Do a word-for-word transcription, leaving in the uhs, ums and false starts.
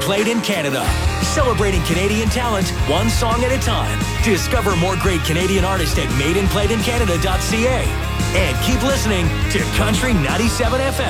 Played in Canada. Celebrating Canadian talent, one song at a time. Discover more great Canadian artists at made and played in canada dot c a. And keep listening to Country ninety-seven F M.